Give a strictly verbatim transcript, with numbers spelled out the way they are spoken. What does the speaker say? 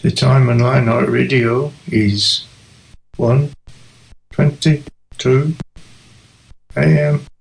The time on iNight Radio is one twenty-two a m